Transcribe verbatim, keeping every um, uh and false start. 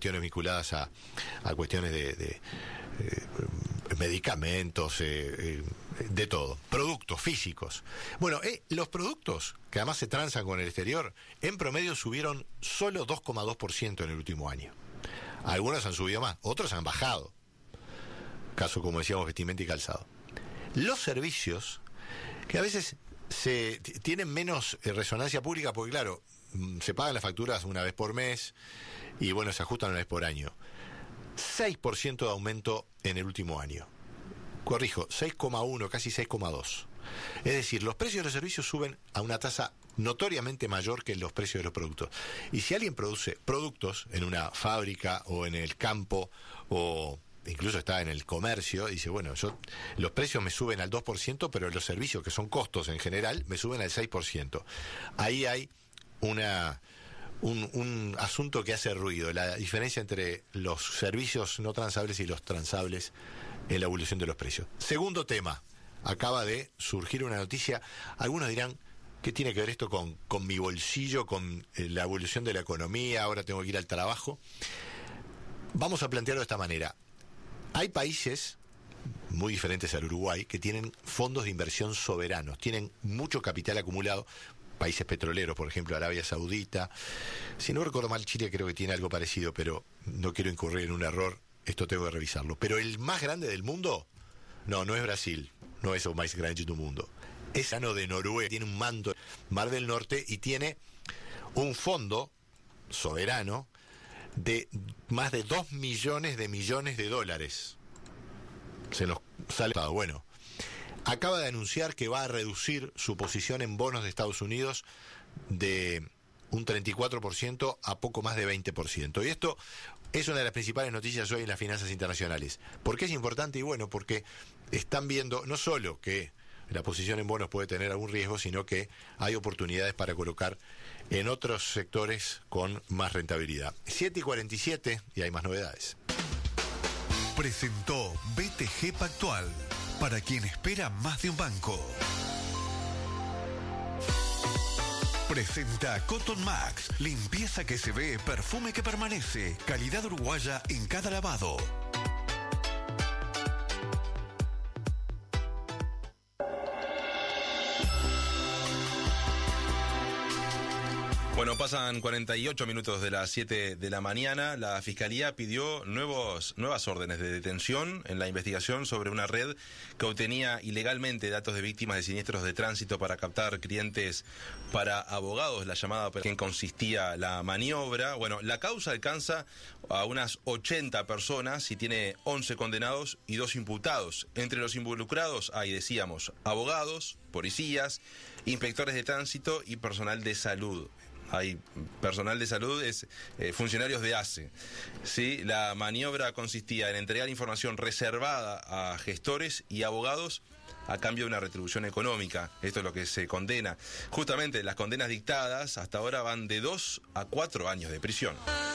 cuestiones vinculadas a, a cuestiones de, de eh, medicamentos, eh, eh, de todo, productos físicos. Bueno, eh, los productos que además se transan con el exterior, en promedio subieron solo dos coma dos por ciento en el último año. Algunos han subido más, otros han bajado. Caso, como decíamos, vestimenta y calzado. Los servicios, que a veces se t- tienen menos eh, resonancia pública, porque claro, se pagan las facturas una vez por mes y bueno, se ajustan una vez por año. seis por ciento de aumento en el último año. Corrijo, seis coma uno, casi seis coma dos. Es decir, los precios de los servicios suben a una tasa notoriamente mayor que los precios de los productos. Y si alguien produce productos en una fábrica o en el campo o incluso está en el comercio, dice, bueno, yo los precios me suben al dos por ciento, pero los servicios, que son costos en general, me suben al seis por ciento. Ahí hay una... Un, un asunto que hace ruido, la diferencia entre los servicios no transables y los transables en la evolución de los precios. Segundo tema, acaba de surgir una noticia, algunos dirán, ¿qué tiene que ver esto con, con mi bolsillo, con eh, la evolución de la economía? Ahora tengo que ir al trabajo. Vamos a plantearlo de esta manera. Hay países muy diferentes al Uruguay que tienen fondos de inversión soberanos, tienen mucho capital acumulado. Países petroleros, por ejemplo, Arabia Saudita. Si no recuerdo mal, Chile creo que tiene algo parecido, pero no quiero incurrir en un error, esto tengo que revisarlo. Pero el más grande del mundo, no, no es Brasil, no es el más grande del mundo. Es ano de Noruega, tiene un manto, Mar del Norte, y tiene un fondo soberano de más de dos millones de millones de dólares. Se nos sale todo bueno. Acaba de anunciar que va a reducir su posición en bonos de Estados Unidos de un treinta y cuatro por ciento a poco más de veinte por ciento. Y esto es una de las principales noticias hoy en las finanzas internacionales. ¿Por qué es importante? Y bueno, porque están viendo no solo que la posición en bonos puede tener algún riesgo, sino que hay oportunidades para colocar en otros sectores con más rentabilidad. siete y cuarenta y siete y hay más novedades. Presentó B T G Pactual. Para quien espera más de un banco. Presenta Cotton Max. Limpieza que se ve, perfume que permanece. Calidad uruguaya en cada lavado. Bueno, pasan cuarenta y ocho minutos de las siete de la mañana. La Fiscalía pidió nuevos, nuevas órdenes de detención en la investigación sobre una red que obtenía ilegalmente datos de víctimas de siniestros de tránsito para captar clientes para abogados, la llamada operación en que consistía la maniobra. Bueno, la causa alcanza a unas ochenta personas y tiene once condenados y dos imputados. Entre los involucrados hay, decíamos, abogados, policías, inspectores de tránsito y personal de salud. Hay personal de salud, es eh, funcionarios de A C E. ¿Sí? La maniobra consistía en entregar información reservada a gestores y abogados a cambio de una retribución económica. Esto es lo que se condena. Justamente las condenas dictadas hasta ahora van de dos a cuatro años de prisión.